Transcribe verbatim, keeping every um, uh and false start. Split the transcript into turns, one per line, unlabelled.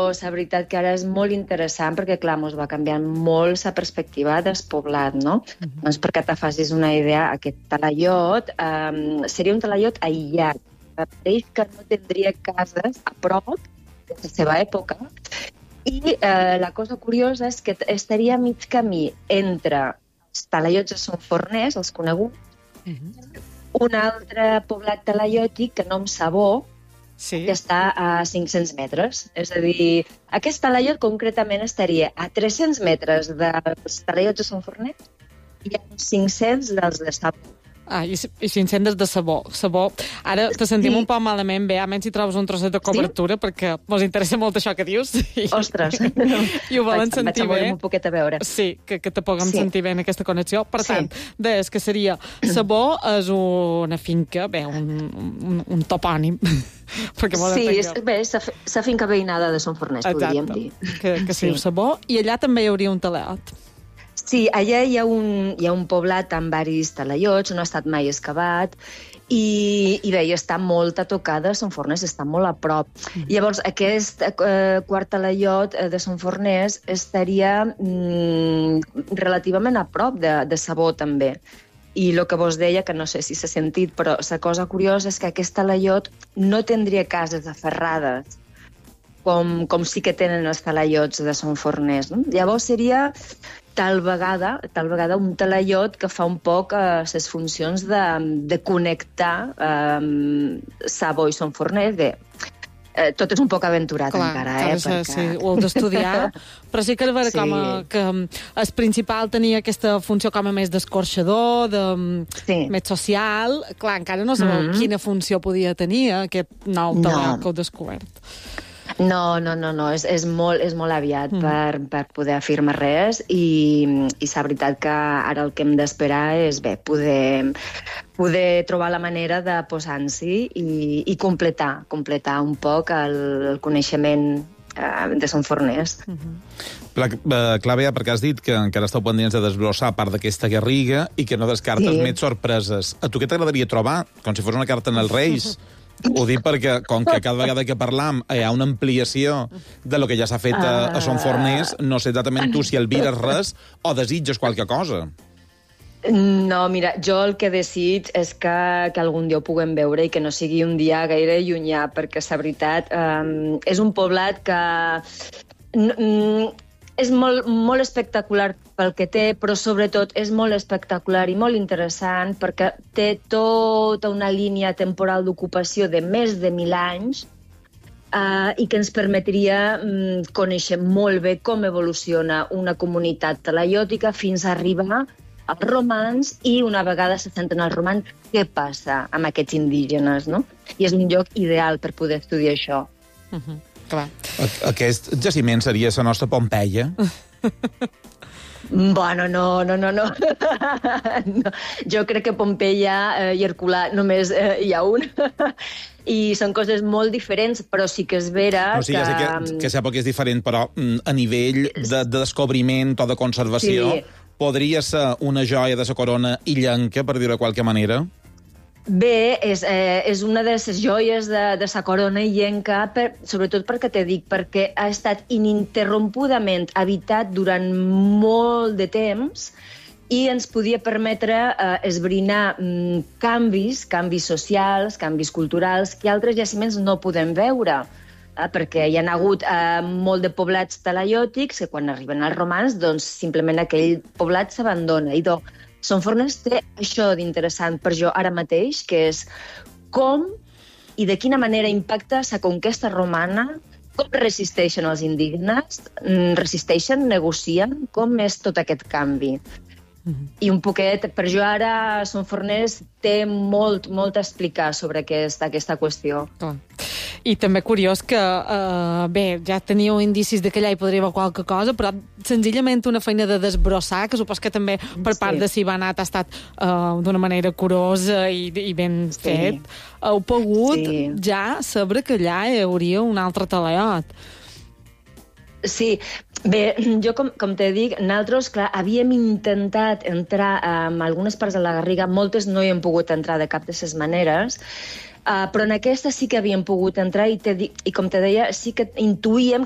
la veritat que ara és molt interessant perquè, clar, ens va canviar molt la perspectiva del poblat, no? Mm-hmm. Doncs perquè te facis una idea, aquest talaiot um, seria un talaiot aïllat, que no tindria cases a prop de la seva època. I eh, la cosa curiosa és que estaria a mig camí entre els talaiots de Son Forners, els coneguts, uh-huh. un altre poblat talaiòtic, que nom Sabó, sí. que està a cinc-cents metres. És a dir, aquest talaiot concretament estaria a tres-cents metres dels talaiots de Son Forners i a cinc-cents dels de Sabó.
Ah, i, i cinc-cents de sabó. sabó. Ara te sentim sí. un poc malament, bé, almenys si trobes un trosset de cobertura, sí? perquè ens interessa molt això que dius. I,
Ostres!
I ho volen vaig, sentir
vaig
bé.
un poquet a veure.
Sí, que, que te puguem sí. sentir bé en aquesta connexió. Per
sí.
tant, deies que seria... Sabó és una finca, bé, un, un, un topònim.
Sí, és, bé, és la finca veïnada de Son Forners, podríem dir.
Que, que sí. diu Sabó. I allà també hi hauria un talaiot.
Sí, allà hi ha un, hi ha un poblat amb varis talaiots, no ha estat mai excavat, i, i bé, està molt a tocar de Son Forners, està molt a prop. Mm. Llavors, aquest eh, quart talaiot de Son Forners estaria mm, relativament a prop de, de Sabó, també. I el que vos deia, que no sé si s'ha sentit, però la cosa curiosa és que aquest talaiot no tindria cases aferrades, com, com sí que tenen els talaiots de Son Forners. No? Llavors seria... tal vegada, tal vegada un talaiot que fa un poc les eh, funcions de, de connectar eh, Sabó i Son Forners. Bé, eh, tot és un poc aventurat
Clar,
encara,
eh?
Perquè...
Sí, ho heu d'estudiar, però sí que és vera sí. com a, que el principal tenia aquesta funció com a més d'escorxador, de, sí. més social. Clar, encara no sabeu mm-hmm. quina funció podia tenir aquest nou talaiot no. que heu descobert.
No, no, no, no. És, és, molt, és molt aviat mm. per, per poder afirmar res i, i la veritat que ara el que hem d'esperar és bé, poder, poder trobar la manera de posar-s'hi i, i completar, completar un poc el, el coneixement eh, de Son Forners.
Mm-hmm.
Clar, Bea, perquè has dit que encara esteu pendents de desbrossar part d'aquesta garriga i que no descartes sí. més sorpreses. A tu què t'agradaria trobar? Com si fos una carta en els Reis? Ho dic perquè, com que cada vegada que parlam hi ha una ampliació de lo que ja s'ha fet a, a Son Forners, no sé exactament tu si albires res o desitges qualque cosa.
No, mira, jo el que desig és que, que algun dia ho puguem veure i que no sigui un dia gaire llunyà, perquè la veritat eh, és un poblat que... Mm, és molt, molt espectacular pel que té, però sobretot és molt espectacular i molt interessant perquè té tota una línia temporal d'ocupació de més de mil anys eh, i que ens permetria mm, conèixer molt bé com evoluciona una comunitat talaiòtica fins a arribar als romans i una vegada se senten els romans, què passa amb aquests indígenes, no? I és un lloc ideal per poder estudiar això.
Uh-huh. Clar.
Aquest jaciment seria la nostra Pompeia?
Bueno, no, no, no, no. no. Jo crec que Pompeia eh, i Herculà només eh, hi ha un. I són coses molt diferents, però sí que és vera
no, sí,
que...
Ja sé que, que sap que és diferent, però a nivell de, de descobriment o de conservació, sí. podria ser una joia de la corona illenca, per dir-ho de qualque manera?
Bé, és, eh, és una de les joies de, de la corona illenca, per, sobretot perquè te dic, perquè ha estat ininterrompudament habitat durant molt de temps i ens podia permetre eh, esbrinar mm, canvis, canvis socials, canvis culturals, que altres jaciments no podem veure. Eh, perquè hi ha hagut eh, molt de poblats talaiòtics que quan arriben els romans, doncs simplement aquell poblat s'abandona. I doncs, Son Forners té això d'interessant per jo ara mateix, que és com i de quina manera impacta la conquesta romana, com resisteixen els indígenes, resisteixen, negocien, com és tot aquest canvi. Mm-hmm. I un poquet, per jo ara Son Forners té molt, molt a explicar sobre aquest, aquesta qüestió.
Oh. I també curiós que, uh, bé, ja teníeu indicis de que allà hi podria haver qualque cosa, però senzillament una feina de desbrossar, que supos que també per part sí. de Sibonat ha estat uh, d'una manera curosa i, i ben sí. fet. Heu pogut sí. ja saber que allà hi hauria un altre talaiot.
Sí, bé, jo com, com te dic, nosaltres, clar, havíem intentat entrar en algunes parts de la Garriga, moltes no hi hem pogut entrar de cap de ses maneres, Uh, però en aquesta sí que havíem pogut entrar i, te, i com te deia, sí que intuïem